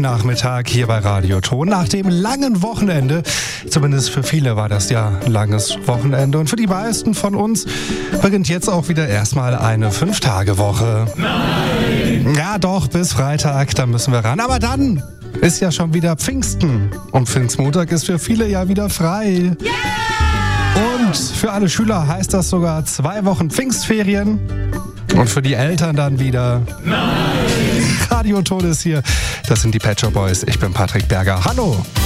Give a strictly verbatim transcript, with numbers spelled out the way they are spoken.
Freitagnachmittag hier bei Radio Ton nach dem langen Wochenende. Zumindest für viele war das ja ein langes Wochenende. Und für die meisten von uns beginnt jetzt auch wieder erstmal eine Fünf-Tage-Woche. Nein! Ja doch, bis Freitag, da müssen wir ran. Aber dann ist ja schon wieder Pfingsten. Und Pfingstmontag ist für viele ja wieder frei. Yeah! Und für alle Schüler heißt das sogar zwei Wochen Pfingstferien. Und für die Eltern dann wieder... Nein! Radio Ton ist hier. Das sind die Pet Shop Boys. Ich bin Patrick Berger. Hallo!